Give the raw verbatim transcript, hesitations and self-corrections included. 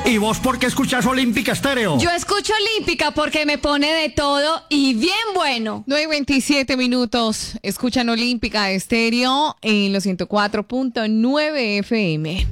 ¿Y vos por qué escuchás Olímpica Estéreo? Yo escucho Olímpica porque me pone de todo y bien bueno. nueve veintisiete minutos. Escuchan Olímpica Estéreo en los ciento cuatro punto nueve F M.